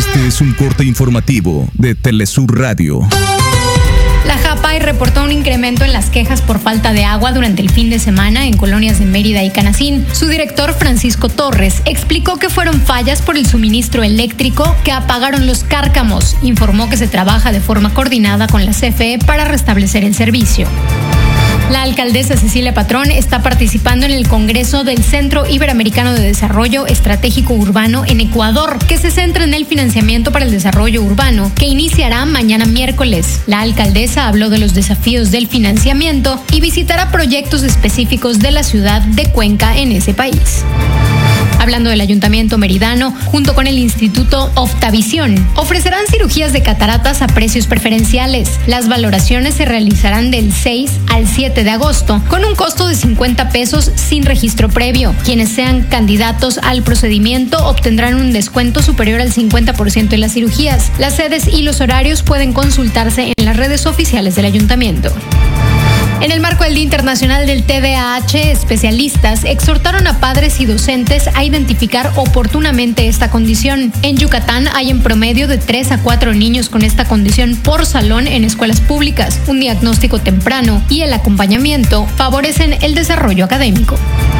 Este es un corte informativo de Telesur Radio. La JAPAI reportó un incremento en las quejas por falta de agua durante el fin de semana en colonias de Mérida y Canacín. Su director, Francisco Torres, explicó que fueron fallas por el suministro eléctrico que apagaron los cárcamos. Informó que se trabaja de forma coordinada con la CFE para restablecer el servicio. La alcaldesa Cecilia Patrón está participando en el Congreso del Centro Iberoamericano de Desarrollo Estratégico Urbano en Ecuador, que se centra en el financiamiento para el desarrollo urbano, que iniciará mañana miércoles. La alcaldesa habló de los desafíos del financiamiento y visitará proyectos específicos de la ciudad de Cuenca en ese país. Hablando del Ayuntamiento Meridano, junto con el Instituto Oftavisión, ofrecerán cirugías de cataratas a precios preferenciales. Las valoraciones se realizarán del 6 al 7 de agosto, con un costo de 50 pesos sin registro previo. Quienes sean candidatos al procedimiento obtendrán un descuento superior al 50% en las cirugías. Las sedes y los horarios pueden consultarse en las redes oficiales del Ayuntamiento. En el marco del Día Internacional del TDAH, especialistas exhortaron a padres y docentes a identificar oportunamente esta condición. En Yucatán hay en promedio de 3 a 4 niños con esta condición por salón en escuelas públicas. Un diagnóstico temprano y el acompañamiento favorecen el desarrollo académico.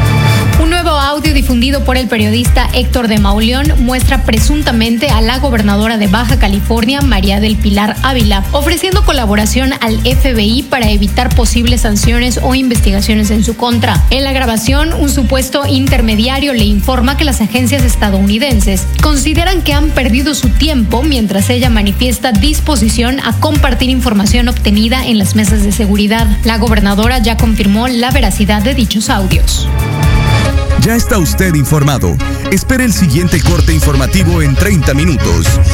Un nuevo audio difundido por el periodista Héctor de Mauleón muestra presuntamente a la gobernadora de Baja California, María del Pilar Ávila, ofreciendo colaboración al FBI para evitar posibles sanciones o investigaciones en su contra. En la grabación, un supuesto intermediario le informa que las agencias estadounidenses consideran que han perdido su tiempo mientras ella manifiesta disposición a compartir información obtenida en las mesas de seguridad. La gobernadora ya confirmó la veracidad de dichos audios. Ya está usted informado. Espere el siguiente corte informativo en 30 minutos.